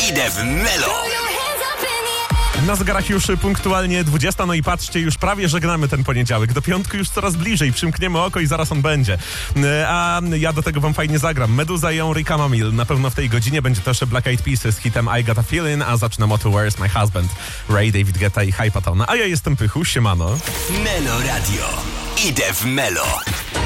Idę w Melo. Na zegarach już punktualnie 20, no i patrzcie, już prawie żegnamy ten poniedziałek. Do piątku już coraz bliżej, przymkniemy oko i zaraz on będzie. A ja do tego wam fajnie zagram. Meduza i Henri Camamille. Na pewno w tej godzinie będzie też Black Eyed Peas z hitem I Got a Feeling, a zaczynam od Where's My Husband, Ray, David Guetta i Hypaton. A ja jestem Pychu, siemano. Melo Radio. Idę w Melo.